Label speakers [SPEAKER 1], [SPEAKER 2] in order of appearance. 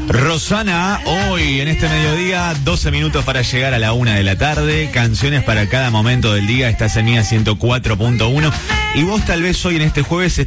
[SPEAKER 1] Rosana, hoy en este mediodía, 12 minutos para llegar a la 1 de la tarde, canciones para cada momento del día, estás en Mía 104.1 y vos tal vez hoy en este jueves